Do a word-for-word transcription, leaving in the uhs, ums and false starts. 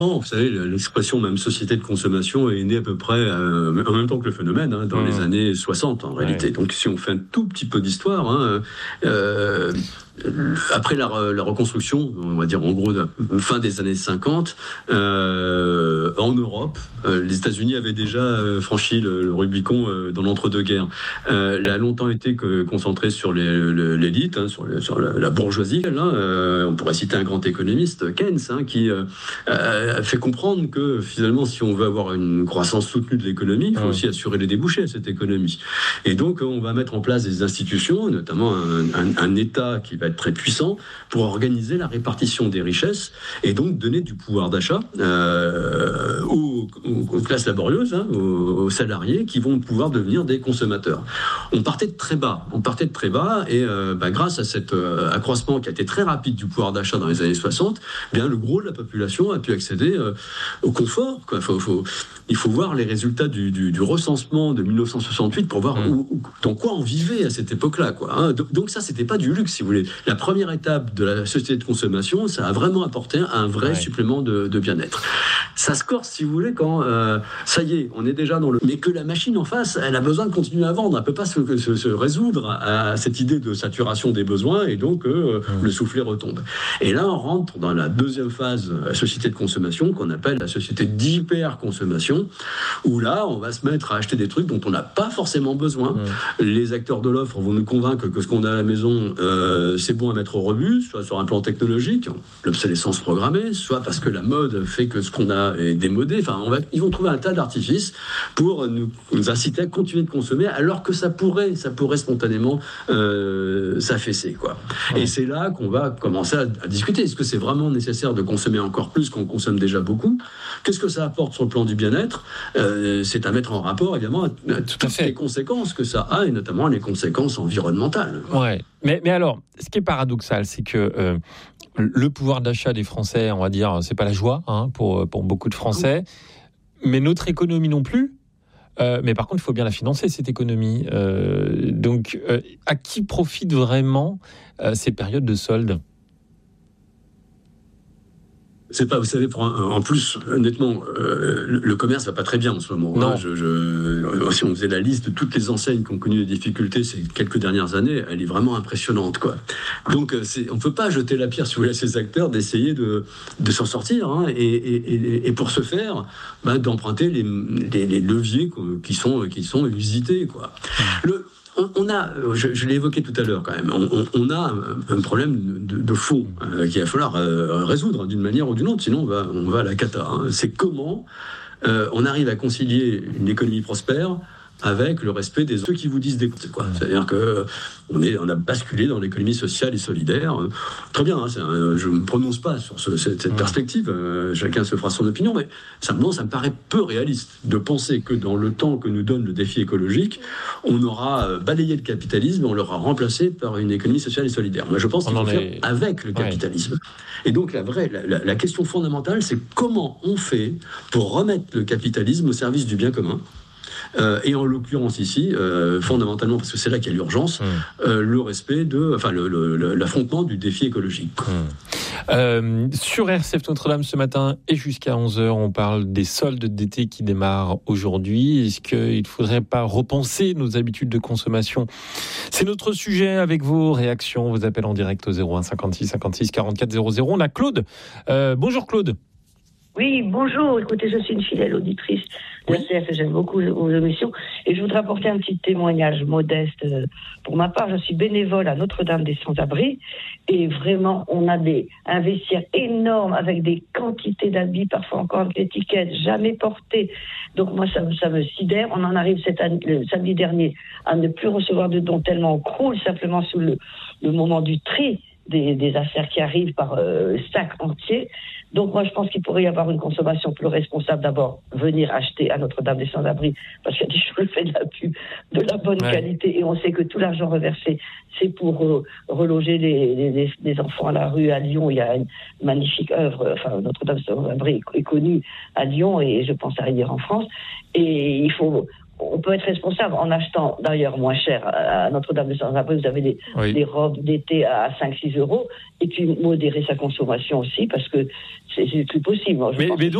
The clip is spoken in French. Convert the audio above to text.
Vous savez, l'expression même société de consommation est née à peu près euh, en même temps que le phénomène, hein, dans mmh. les années soixante en réalité. Ouais. Donc si on fait un tout petit peu d'histoire, hein, euh, après la, la reconstruction, on va dire en gros de, fin des années cinquante, euh, en Europe, euh, les États-Unis avaient déjà euh, franchi le, le Rubicon euh, dans l'entre-deux-guerres. Euh, elle a longtemps été que, concentrée sur les, le, l'élite, hein, sur, le, sur la, la bourgeoisie. Là, euh, on pourrait citer un grand économiste, Keynes, hein, qui euh, a fait comprendre que finalement, si on veut avoir une croissance soutenue de l'économie, il faut aussi assurer les débouchés à cette économie. Et donc, on va mettre en place des institutions, notamment un, un, un État qui va être très puissant pour organiser la répartition des richesses et donc donner du pouvoir d'achat euh, aux, aux classes laborieuses, hein, aux, aux salariés qui vont pouvoir devenir des consommateurs. On partait de très bas, on partait de très bas et euh, bah, grâce à cet euh, accroissement qui a été très rapide du pouvoir d'achat dans les années soixante, eh bien, le gros de la population a pu accéder euh, au confort. Quoi. Faut, faut, il faut voir les résultats du, du, du recensement de dix-neuf cent soixante-huit pour voir mmh. où, où, dans quoi on vivait à cette époque-là. Quoi, hein. Donc ça, c'était pas du luxe, si vous voulez. La première étape de la société de consommation, ça a vraiment apporté un vrai ouais. supplément de, de bien-être. Ça se corse, si vous voulez, quand euh, ça y est, on est déjà dans le... Mais que la machine en face, elle a besoin de continuer à vendre. Elle ne peut pas se, se, se résoudre à cette idée de saturation des besoins et donc euh, mmh. le soufflet retombe. Et là, on rentre dans la deuxième phase de la société de consommation qu'on appelle la société d'hyper-consommation, où là, on va se mettre à acheter des trucs dont on n'a pas forcément besoin. Mmh. Les acteurs de l'offre vont nous convaincre que ce qu'on a à la maison, euh, c'est bon à mettre au rebut, soit sur un plan technologique, l'obsolescence programmée, soit parce que la mode fait que ce qu'on a est démodé. Enfin, on va, ils vont trouver un tas d'artifices pour nous, nous inciter à continuer de consommer, alors que ça pourrait, ça pourrait spontanément euh, s'affaisser, quoi. Ouais. Et c'est là qu'on va commencer à, à discuter. Est-ce que c'est vraiment nécessaire de consommer encore plus qu'on consomme déjà beaucoup ? Qu'est-ce que ça apporte sur le plan du bien-être ? euh, C'est à mettre en rapport, évidemment, à, à toutes à les conséquences que ça a, et notamment les conséquences environnementales. Ouais. Mais, mais alors, ce qui est paradoxal, c'est que euh, le pouvoir d'achat des Français, on va dire, c'est pas la joie hein, pour, pour beaucoup de Français, mais notre économie non plus. Euh, mais par contre, il faut bien la financer, cette économie. Euh, donc, euh, à qui profitent vraiment euh, ces périodes de soldes ? C'est pas, vous savez, pour un, en plus, honnêtement, euh, le, le commerce va pas très bien en ce moment. Non. Hein. Je, je, si on faisait la liste de toutes les enseignes qui ont connu des difficultés ces quelques dernières années, elle est vraiment impressionnante, quoi. Donc, c'est, on peut pas jeter la pierre, si vous voulez, à ces acteurs d'essayer de, de s'en sortir, hein, et, et, et, et pour ce faire, bah, d'emprunter les, les, les leviers qui sont, qui sont usités, quoi. Le, On a, je, je l'ai évoqué tout à l'heure quand même, on, on a un, un problème de, de fond euh, qu'il va falloir euh, résoudre d'une manière ou d'une autre, sinon on va, on va à la cata. Hein. C'est comment euh, on arrive à concilier une économie prospère avec le respect des ceux qui vous disent des quoi. C'est-à-dire que on est, on a basculé dans l'économie sociale et solidaire. Très bien, hein, c'est un, je ne me prononce pas sur ce, cette, cette perspective. Euh, chacun se fera son opinion, mais simplement, ça me paraît peu réaliste de penser que dans le temps que nous donne le défi écologique, on aura balayé le capitalisme et on l'aura remplacé par une économie sociale et solidaire. Moi, je pense qu'il faut faire est... avec le capitalisme. Ouais. Et donc, la vraie, la, la, la question fondamentale, c'est comment on fait pour remettre le capitalisme au service du bien commun. Euh, et en l'occurrence ici, euh, fondamentalement, parce que c'est là qu'il y a l'urgence, mmh. euh, le respect de, enfin, le, le, l'affrontement du défi écologique. Mmh. Euh, sur R C F Notre-Dame ce matin et jusqu'à onze heures, on parle des soldes d'été qui démarrent aujourd'hui. Est-ce qu'il ne faudrait pas repenser nos habitudes de consommation ? C'est notre sujet avec vos réactions, vos appels en direct au zéro un cinquante-six cinquante-six quarante-quatre zéro zéro. On a Claude. Euh, bonjour Claude. Oui, bonjour. Écoutez, je suis une fidèle auditrice de R C F, j'aime beaucoup vos émissions et je voudrais apporter un petit témoignage modeste. Pour ma part, je suis bénévole à Notre-Dame des Sans-Abris et vraiment, on a des un vestiaire énorme avec des quantités d'habits, parfois encore avec l'étiquette, jamais portées. Donc moi, ça, ça me sidère. On en arrive cette année, le samedi dernier à ne plus recevoir de dons tellement on croule simplement sous le, le moment du tri des, des affaires qui arrivent par euh, sac entier. Donc moi je pense qu'il pourrait y avoir une consommation plus responsable. D'abord, venir acheter à Notre-Dame des Sans-Abris, parce qu'il y a des choses fait de la pub de la bonne ouais. qualité, et on sait que tout l'argent reversé, c'est pour euh, reloger les, les, les enfants à la rue à Lyon. Il y a une magnifique œuvre, enfin Notre-Dame des Sans-Abris est connue à Lyon, et je pense à ailleurs en France, et il faut... On peut être responsable en achetant d'ailleurs moins cher à Notre-Dame des Sans-Abris. Vous avez des, oui. des robes d'été à cinq six euros, et puis modérer sa consommation aussi, parce que c'est, c'est plus possible. Je mais, pense mais que